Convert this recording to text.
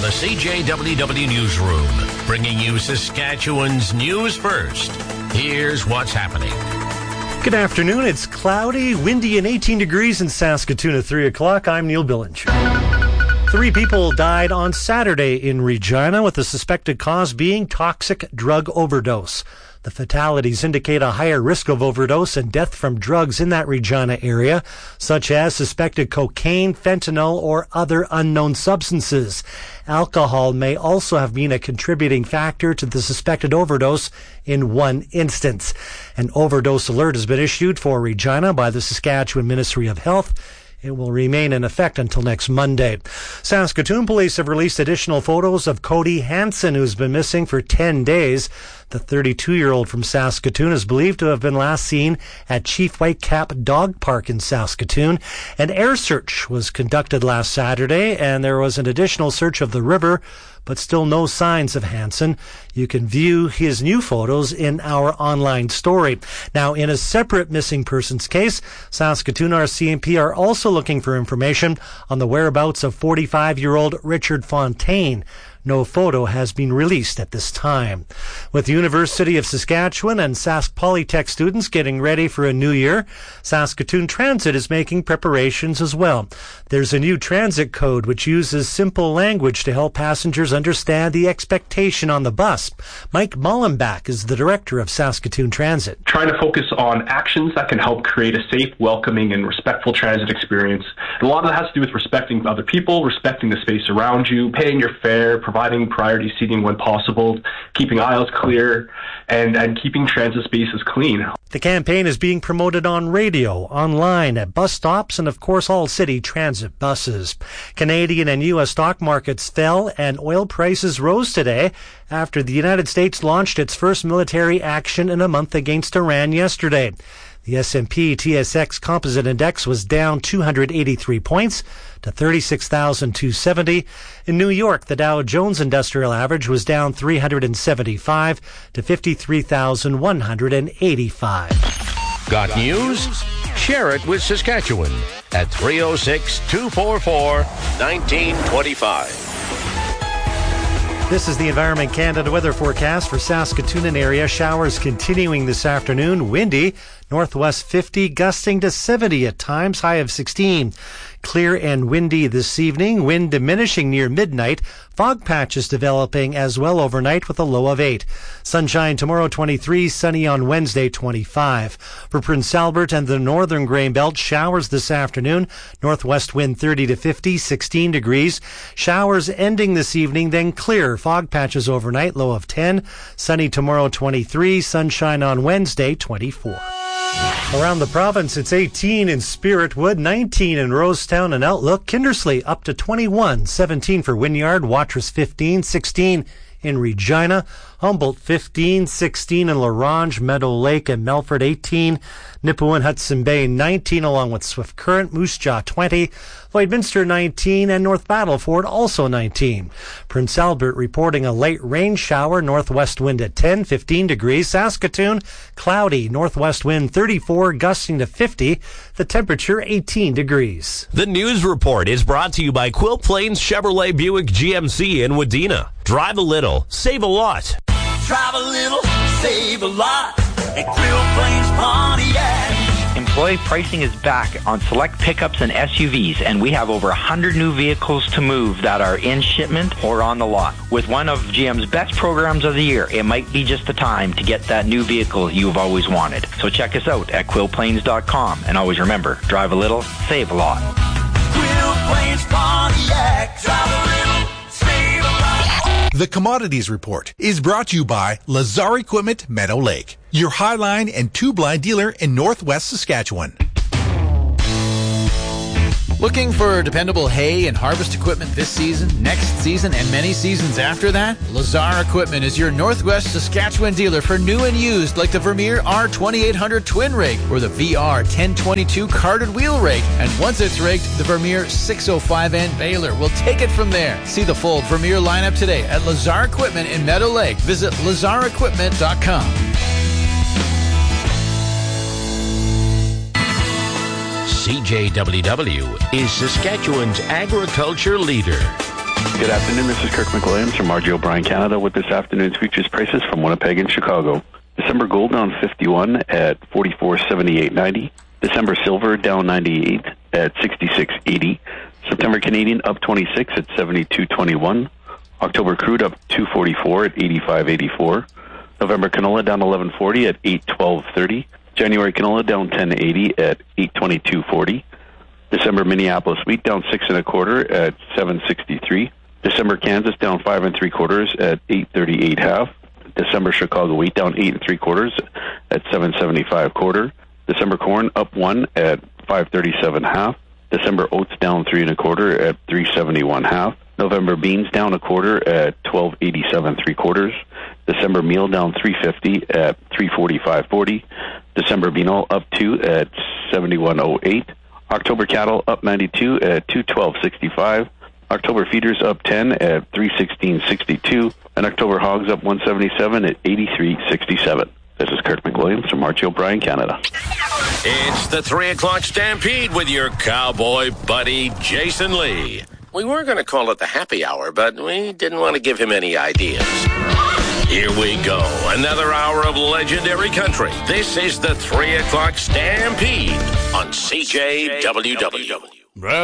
the CJWW Newsroom, bringing you Saskatchewan's news first. Here's what's happening. Good afternoon. It's cloudy, windy, and 18 degrees in Saskatoon at 3 o'clock. I'm Neil Billinger. 3 people died on Saturday in Regina, with the suspected cause being toxic drug overdose. The fatalities indicate a higher risk of overdose and death from drugs in that Regina area, such as suspected cocaine, fentanyl, or other unknown substances. Alcohol may also have been a contributing factor to the suspected overdose in one instance. An overdose alert has been issued for Regina by the Saskatchewan Ministry of Health. It will remain in effect until next Monday. Saskatoon police have released additional photos of Cody Hansen, who's been missing for 10 days. The 32-year-old from Saskatoon is believed to have been last seen at Chief Whitecap Dog Park in Saskatoon. An air search was conducted last Saturday, and there was an additional search of the river, but still no signs of Hansen. You can view his new photos in our online story. Now, in a separate missing persons case, Saskatoon RCMP are also looking for information on the whereabouts of 45-year-old Richard Fontaine. No photo has been released at this time. With the University of Saskatchewan and Sask Polytech students getting ready for a new year, Saskatoon Transit is making preparations as well. There's a new transit code which uses simple language to help passengers understand the expectation on the bus. Mike Mullenbach is the director of Saskatoon Transit. Trying to focus on actions that can help create a safe, welcoming, and respectful transit experience. And a lot of that has to do with respecting other people, respecting the space around you, paying your fare, providing priority seating when possible, keeping aisles clear, and keeping transit spaces clean. The campaign is being promoted on radio, online, at bus stops, and of course all city transit buses. Canadian and U.S. stock markets fell and oil prices rose today after the United States launched its first military action in a month against Iran yesterday. The S&P TSX Composite Index was down 283 points to 36,270. In New York, the Dow Jones Industrial Average was down 375 to 53,185. Got news? Share it with Saskatchewan at 306-244-1925. This is the Environment Canada weather forecast for Saskatoon and area. Showers continuing this afternoon. Windy, northwest 50, gusting to 70 at times, high of 16. Clear and windy this evening. Wind diminishing near midnight. Fog patches developing as well overnight with a low of 8. Sunshine tomorrow 23, sunny on Wednesday 25. For Prince Albert and the northern Grain Belt, showers this afternoon. Northwest wind 30 to 50, 16 degrees. Showers ending this evening, then clear. Fog patches overnight, low of 10. Sunny tomorrow 23, sunshine on Wednesday 24. Around the province, it's 18 in Spiritwood, 19 in Rosetown and Outlook. Kindersley up to 21, 17 for Wynyard, Watrous 15, 16 in Regina, Humboldt 15, 16 in La Ronge, Meadow Lake and Melfort 18, Nipawin, Hudson Bay 19 along with Swift Current, Moose Jaw 20, Lloydminster 19 and North Battleford also 19. Prince Albert reporting a late rain shower, northwest wind at 10, 15 degrees. Saskatoon, cloudy, northwest wind 34, gusting to 50, the temperature 18 degrees. The news report is brought to you by Quilt Plains Chevrolet Buick GMC in Wadena. Drive a little, save a lot. Drive a little, save a lot at Quilt Plains Pontiac. Employee pricing is back on select pickups and SUVs, and we have over 100 new vehicles to move that are in shipment or on the lot. With one of GM's best programs of the year, it might be just the time to get that new vehicle you've always wanted. So check us out at quiltplains.com, and always remember, drive a little, save a lot. Quilt Plains Pontiac, drive a little, save a lot. The Commodities Report is brought to you by Lazar Equipment Meadow Lake, your Highline and two-blind dealer in Northwest Saskatchewan. Looking for dependable hay and harvest equipment this season, next season, and many seasons after that? Lazar Equipment is your Northwest Saskatchewan dealer for new and used, like the Vermeer R2800 twin rig or the VR 1022 carded wheel rig. And once it's rigged, the Vermeer 605N baler will take it from there. See the full Vermeer lineup today at Lazar Equipment in Meadow Lake. Visit lazarequipment.com. CJWW is Saskatchewan's agriculture leader. Good afternoon, this is Kirk McWilliams from RJ O'Brien Canada with this afternoon's futures prices from Winnipeg and Chicago. December gold down 51 at 44.7890. December silver down 98 at 66.80. September Canadian up 26 at 72.21. October crude up 244 at 85.84. November canola down 11.40 at 8.1230. January canola down 10.80 at 8.2240. December Minneapolis wheat down 6 1/4 at 7.63. December Kansas down 5 3/4 at 8.38 half. December Chicago wheat down 8 3/4 at 7.75 quarter. December corn up 1 at 5.37 half. December oats down 3 1/4 at 3.71 half. November beans down 1/4 at 12.87 3/4. December meal down 3.50 at 3.45.40. December bean oil up 2 at 71.08. October cattle up 92 at 212.65. October feeders up 10 at 316.62. And October hogs up 177 at 83.67. This is Kirk McWilliams from RJ O'Brien, Canada. It's the 3 o'clock Stampede with your cowboy buddy, Jason Lee. We were going to call it the happy hour, but we didn't want to give him any ideas. Here we go. Another hour of legendary country. This is the 3 o'clock Stampede on CJWW.